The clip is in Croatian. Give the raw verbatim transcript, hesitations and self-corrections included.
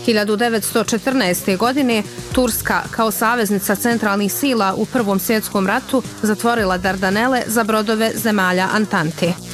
hiljadu devetsto četrnaeste. godine Turska kao saveznica centralnih sila u Prvom svjetskom ratu zatvorila Dardanele za brodove zemalja Antante.